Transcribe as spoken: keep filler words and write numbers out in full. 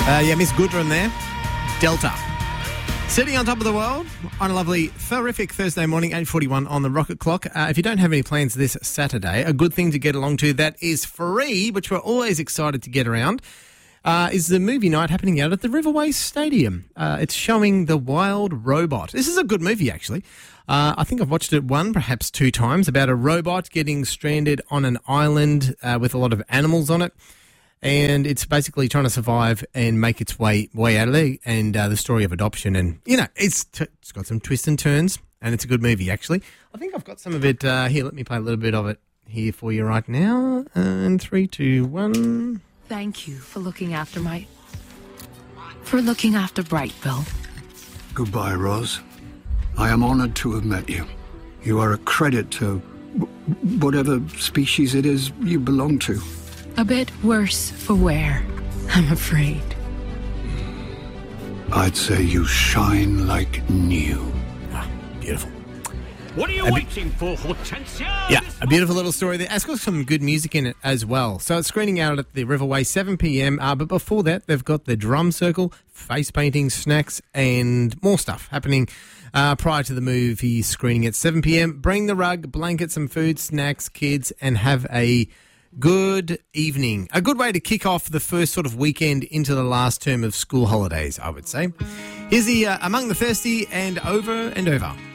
Uh, yeah, Miss Gudrun there. Delta. Sitting on top of the world on a lovely, terrific Thursday morning, eight forty-one on the Rocket Clock. Uh, if you don't have any plans this Saturday, a good thing to get along to that is free, which we're always excited to get around, uh, is the movie night happening out at the Riverway Stadium. Uh, it's showing The Wild Robot. This is a good movie, actually. Uh, I think I've watched it one, perhaps two times, about a robot getting stranded on an island uh, with a lot of animals on it. And it's basically trying to survive and make its way way out of there, and uh, the story of adoption. And, you know, it's t- it's got some twists and turns, and it's a good movie, actually. I think I've got some of it uh, here. Let me play a little bit of it here for you right now. And three, two, one. Thank you for looking after my... for looking after Brightville. Goodbye, Rose. I am honoured to have met you. You are a credit to w- whatever species it is you belong to. A bit worse for wear, I'm afraid. I'd say you shine like new. Ah, beautiful. What are you A bi- waiting for, Hortensia? Yeah, a beautiful little story there. It's got some good music in it as well. So it's screening out at the Riverway, seven p.m. Uh, but before that, they've got the drum circle, face painting, snacks, and more stuff happening uh, prior to the movie screening at seven p.m. Bring the rug, blanket, some food, snacks, kids, and have a good evening. A good way to kick off the first sort of weekend into the last term of school holidays, I would say. Here's the uh, Among the Thirsty and Over and Over.